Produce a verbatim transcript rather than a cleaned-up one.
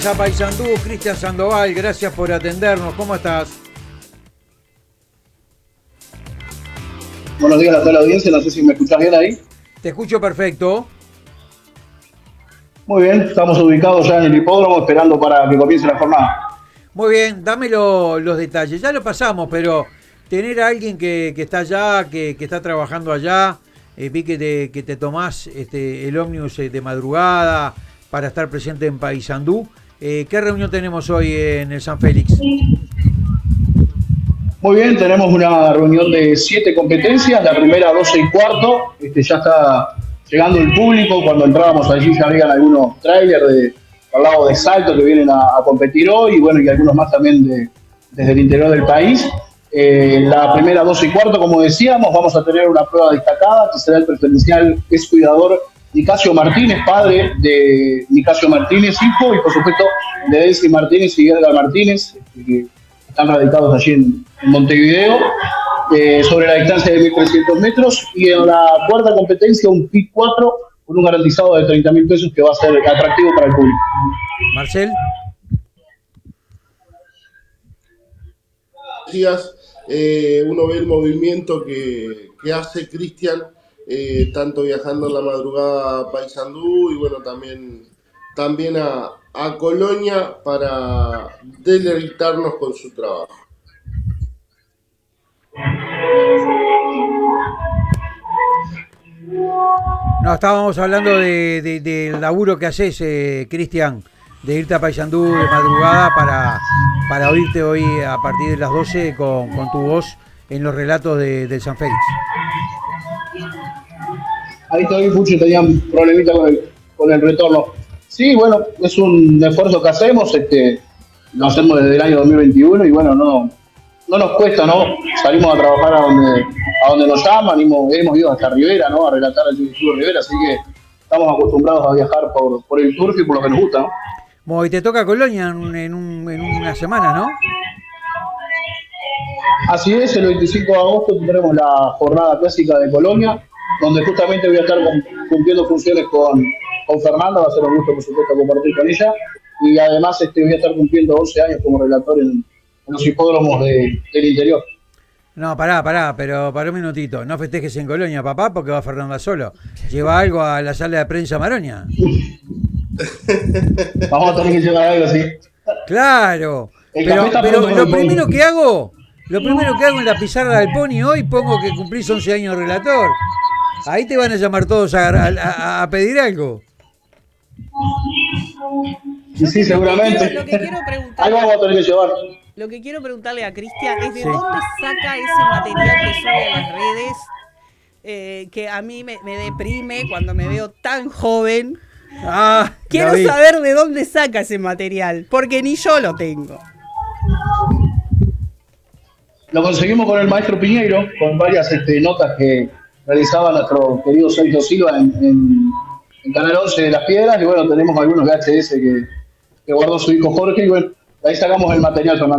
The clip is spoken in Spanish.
a Paysandú. Cristian Sandoval, gracias por atendernos. ¿Cómo estás? Buenos días a toda la audiencia, no sé si me escuchás bien ahí. Te escucho perfecto. Muy bien, estamos ubicados ya en el hipódromo esperando para que comience la jornada. Muy bien, dame lo, los detalles. Ya lo pasamos, pero tener a alguien que, que está allá, que, que está trabajando allá, eh, vi que te, que te tomás este, el ómnibus de madrugada para estar presente en Paysandú. Eh, ¿Qué reunión tenemos hoy en el San Félix? Muy bien, tenemos una reunión de siete competencias, la primera doce y cuarto, este, ya está llegando el público. Cuando entrábamos allí ya habían algunos trailers de, al lado de Salto que vienen a, a competir hoy, y bueno, y algunos más también de, desde el interior del país. Eh, la primera doce y cuarto, como decíamos, vamos a tener una prueba destacada que será el preferencial es cuidador Nicasio Martínez, padre de Nicasio Martínez, hijo, y por supuesto de Delcy Martínez y Edgar Martínez, que están radicados allí en, en Montevideo, eh, sobre la distancia de mil trescientos metros. Y en la cuarta competencia, un P cuatro con un garantizado de treinta mil pesos que va a ser atractivo para el público. Marcel. Días, eh, uno ve el movimiento que, que hace Cristian, eh, tanto viajando en la madrugada a Paysandú y bueno, también, también a, a Colonia para deleitarnos con su trabajo. No, estábamos hablando de, de, del laburo que haces, eh, Cristian, de irte a Paysandú de madrugada para, para oírte hoy a partir de las doce con, con tu voz en los relatos de, del San Félix. Ahí todavía Pucho tenía un problemita con el, con el retorno. Sí, bueno, es un esfuerzo que hacemos, este, lo hacemos desde el año dos mil veintiuno y bueno, no, no nos cuesta, ¿no? Salimos a trabajar a donde, a donde nos llaman, hemos, hemos ido hasta Rivera, ¿no? A relatar al Club Rivera, así que estamos acostumbrados a viajar por, por el turf y por lo que nos gusta, ¿no? Bueno, y te toca Colonia en, en, un, en una semana, ¿no? Así es, el veinticinco de agosto tendremos la jornada clásica de Colonia, donde justamente voy a estar cumpliendo funciones con, con Fernanda, va a ser un gusto por supuesto compartir con ella, y además este, voy a estar cumpliendo once años como relator en, en los hipódromos de, del interior. No, pará, pará, pero pará un minutito, no festejes en Colonia, papá, porque va Fernanda solo. Lleva algo a la sala de prensa Maroña. Vamos a tener que llevar algo así. Claro, pero, pero lo primero que hago, lo primero que hago en la pizarra del Pony hoy pongo que cumplís once años de relator. Ahí te van a llamar todos a, a, a pedir algo. Sí, sí, seguramente. Lo que quiero preguntar, algo vamos a tener que llevar. Lo que quiero preguntarle a Cristian es de Sí. dónde saca ese material que sube a las redes, eh, que a mí me, me deprime cuando me veo tan joven. Ah, Quiero David. saber de dónde saca ese material, porque ni yo lo tengo. Lo conseguimos con el maestro Piñeiro, con varias este, notas que realizaba nuestro querido Sergio Silva en, en, en Canal once de Las Piedras, y bueno, tenemos algunos V H S que, que guardó su hijo Jorge, y bueno, ahí sacamos el material, Fernando.